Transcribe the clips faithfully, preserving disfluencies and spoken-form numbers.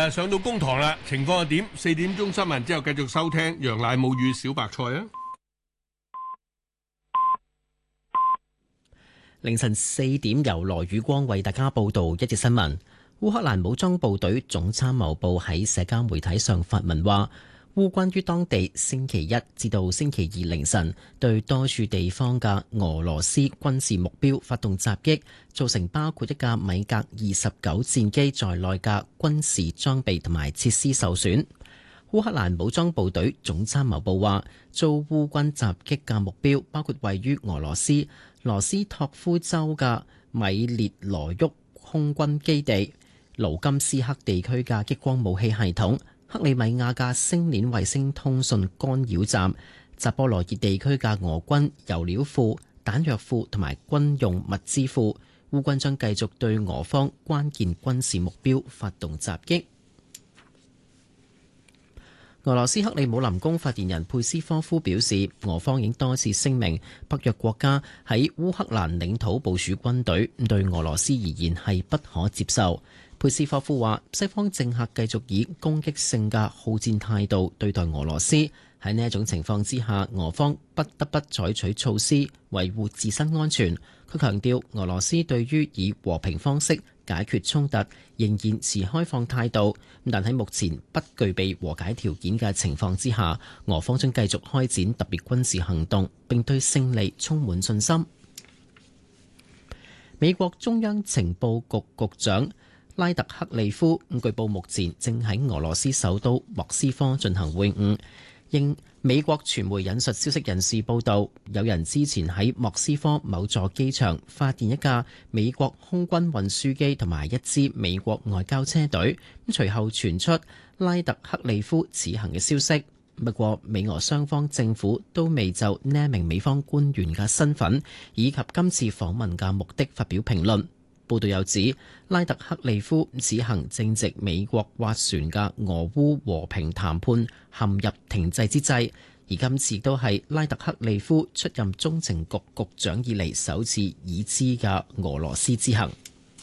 誒上到公堂啦，情況係點？四點鐘新聞之後繼續收聽楊乃武與小白菜啊！ 凌晨四點由羅宇光為大家報道一節新聞。烏克蘭武裝部隊總參謀部喺社交媒體上發文話，烏軍於當地星期一至到星期二凌晨對多處地方嘅俄羅斯軍事目標發動襲擊，造成包括一架米格二十九戰機在內嘅軍事裝備同埋設施受損。烏克蘭武裝部隊總參謀部話，遭烏軍襲擊嘅目標包括位於俄羅斯羅斯托夫州嘅米列羅沃空軍基地、盧甘斯克地區嘅激光武器系統、克里米亞嘅星鏈衛星通訊干擾站、扎波羅熱地區嘅俄軍油料庫、彈藥庫同埋軍用物資庫。烏軍將繼續對俄方關鍵軍事目標發動襲擊。俄羅斯克里姆林宮發言人佩斯科夫表示，俄方已經多次聲明北約國家喺烏克蘭領土部署軍隊，對俄羅斯而言係不可接受。佩斯科夫話，西方政客繼續以攻擊性嘅好戰態度對待俄羅斯，喺呢一種情況之下，俄方不得不採取措施維護自身安全。佢強調，俄羅斯對於以和平方式解決衝突仍然持開放態度，但喺目前不具備和解條件嘅情況之下，俄方將繼續開展特別軍事行動，並對勝利充滿信心。美國中央情報局局長拉特克利夫據報目前正喺俄羅斯首都莫斯科進行會晤。應美國傳媒引述消息人士報道，有人之前喺莫斯科某座機場發現一架美國空軍運輸機同埋一支美國外交車隊，隨後傳出拉特克利夫此行嘅消息。不過，美俄雙方政府都未就呢名美方官員嘅身份以及今次訪問嘅目的發表評論。報道又指，拉特克利夫此行正值美國斡旋嘅俄烏和平談判陷入停滯之際，而今次都係拉特克利夫出任中情局局長以嚟首次已知嘅俄羅斯之行。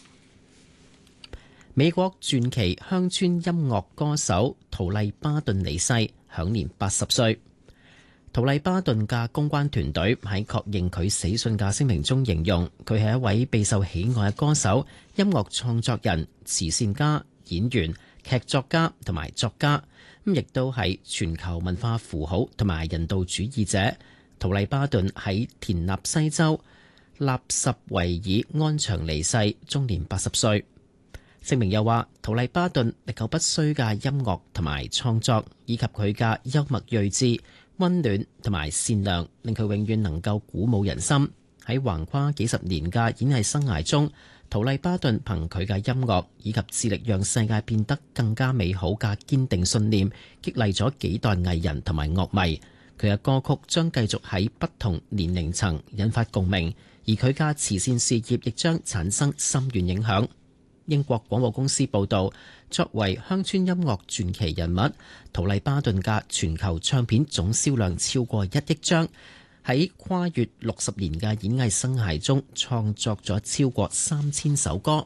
美國傳奇鄉村音樂歌手圖麗巴頓離世，享年八十歲。圖麗巴頓嘅公關團隊喺確認佢死訊嘅聲明中形容，佢係一位備受喜愛嘅歌手、音樂創作人、慈善家、演員、劇作家同埋作家，咁亦都係全球文化符號同埋人道主義者。圖麗巴頓喺田納西州納什維爾安詳離世，終年八十歲。聲明又話，圖麗巴頓歷久不衰嘅音樂同埋創作，以及佢嘅幽默睿智、溫暖同埋善良，令佢永遠能夠鼓舞人心。喺橫跨幾十年嘅演藝生涯中，圖麗巴頓憑佢嘅音樂以及致力讓世界變得更加美好嘅堅定信念，激勵咗幾代藝人同埋樂迷。佢嘅歌曲將繼續喺不同年齡層引發共鳴，而佢嘅慈善事業亦將產生深遠影響。英國廣播公司報導，作為鄉村音樂傳奇人物，圖麗巴頓嘅全球唱片總銷量超過一億張，喺跨越六十年嘅演藝生涯中創作咗超過三千首歌。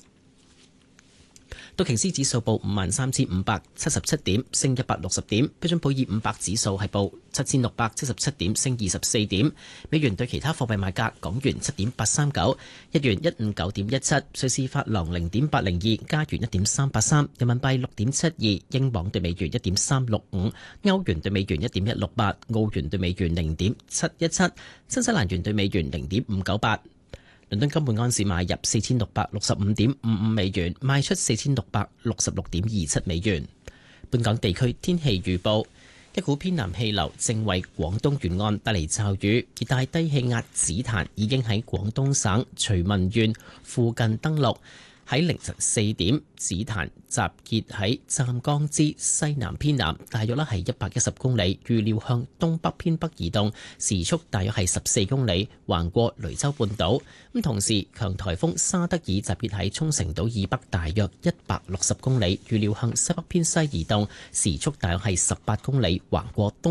道瓊斯指數報五萬三千五百七十七點，升一百六十點。標準普爾五百指數係報七千六百七十七點，升二十四點。美元對其他貨幣賣價：港元七點八三九，日元一五九點一七，瑞士法郎零點八零二，加元一點三八三，人民幣六點七二，英鎊對美元一點三六五，歐元對美元一點一六八，澳元對美元零點七一七，新西蘭元對美元零點五九八。倫敦金每安士買入四千六百六十五點五五美元，賣出四千六百六十六點二七美元。本港地區天氣預報：一股偏南氣流正為廣東沿岸帶嚟驟雨，熱帶低氣壓紫檀已經喺廣東省徐聞縣附近登陸。喺凌晨四點，紫檀集結喺湛江之西南偏南，大約咧係一百一十公里，預料向東北偏北移動，時速大約係十四公里，橫過雷州半島。咁同時，強颱風沙德爾集結喺沖繩島以北大約一百六十公里，預料向西北偏西移動，時速大約係十八公里，橫過東